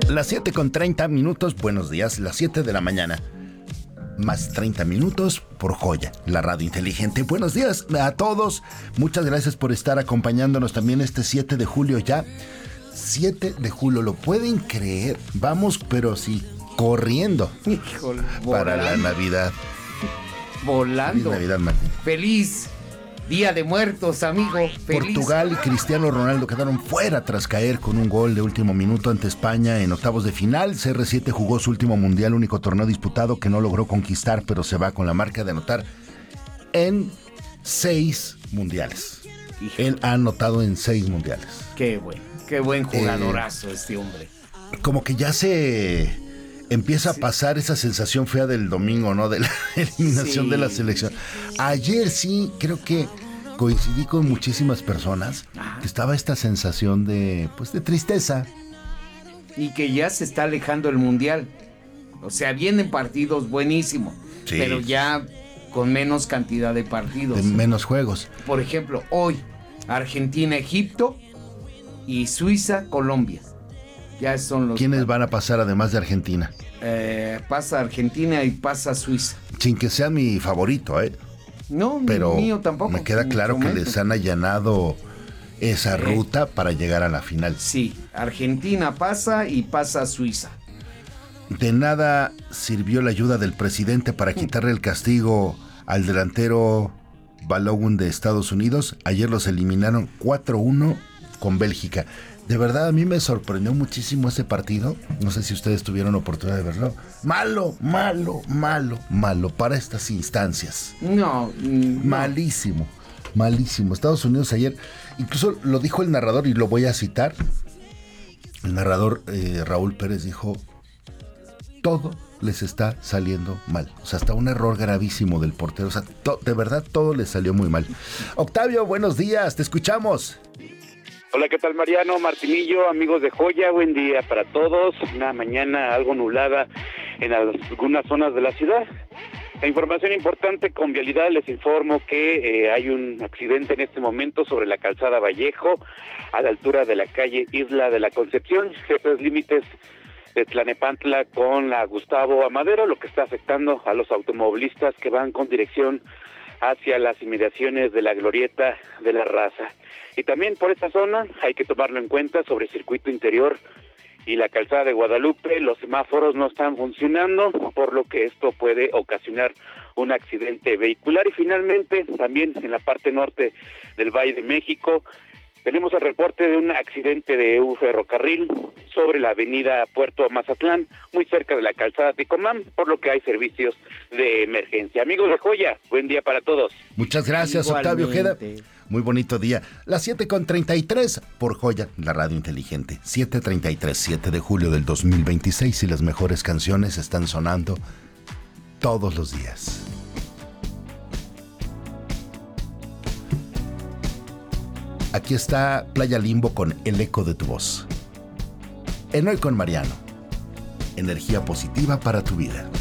Las 7:30. Buenos días, las 7 de la mañana. Más 30 minutos por Joya, la radio inteligente. Buenos días a todos. Muchas gracias por estar acompañándonos también este 7 de julio ya. 7 de julio, ¿lo pueden creer? Vamos, pero sí, corriendo. Híjole, para la Navidad. Volando. Feliz Navidad, Martín. Feliz Día de Muertos, amigo. Feliz. Portugal y Cristiano Ronaldo quedaron fuera tras caer con un gol de último minuto ante España en octavos de final. CR7 jugó su último mundial, único torneo disputado que no logró conquistar, pero se va con la marca de anotar en 6 mundiales. Híjole. Él ha anotado en 6 mundiales. Qué buen jugadorazo este hombre. Como que ya se empieza a pasar esa sensación fea del domingo, ¿no? De la eliminación de la selección. Ayer sí, creo que coincidí con muchísimas personas que estaba esta sensación de tristeza. Y que ya se está alejando el mundial. O sea, vienen partidos buenísimos, Sí. pero ya con menos cantidad de partidos. De menos juegos. Por ejemplo, hoy, Argentina-Egipto y Suiza-Colombia. Ya son los... ¿Quiénes van a pasar además de Argentina? Pasa Argentina y pasa Suiza. Sin que sea mi favorito, No, pero mío tampoco. me queda claro que les han allanado esa ruta para llegar a la final. Sí, Argentina pasa y pasa Suiza. De nada sirvió la ayuda del presidente para quitarle el castigo al delantero Balogun de Estados Unidos. Ayer los eliminaron 4-1 con Bélgica. De verdad, a mí me sorprendió muchísimo ese partido. No sé si ustedes tuvieron oportunidad de verlo. Malo para estas instancias. No. Malísimo. Estados Unidos ayer, incluso lo dijo el narrador y lo voy a citar. El narrador Raúl Pérez dijo: todo les está saliendo mal. O sea, hasta un error gravísimo del portero. O sea, de verdad todo les salió muy mal. Octavio, buenos días, te escuchamos. Hola, ¿qué tal, Mariano, Martinillo, amigos de Joya? Buen día para todos. Una mañana algo nublada en algunas zonas de la ciudad. La información importante con vialidad, les informo que hay un accidente en este momento sobre la calzada Vallejo, a la altura de la calle Isla de la Concepción, jefes límites de Tlanepantla con la Gustavo Amadero, lo que está afectando a los automovilistas que van con dirección hacia las inmediaciones de la Glorieta de la Raza. Y también por esta zona hay que tomarlo en cuenta sobre el circuito interior y la calzada de Guadalupe. Los semáforos no están funcionando, por lo que esto puede ocasionar un accidente vehicular. Y finalmente, también en la parte norte del Valle de México, tenemos el reporte de un accidente de un ferrocarril sobre la avenida Puerto Mazatlán, muy cerca de la calzada Ticomán, por lo que hay servicios de emergencia. Amigos de Joya, buen día para todos. Muchas gracias, Igualmente. Octavio Ojeda. Muy bonito día. Las 7:33 por Joya, la radio inteligente. 7:33, 7 de julio del 2026, y las mejores canciones están sonando todos los días. Aquí está Playa Limbo con El eco de tu voz. En Hoy con Mariano. Energía positiva para tu vida.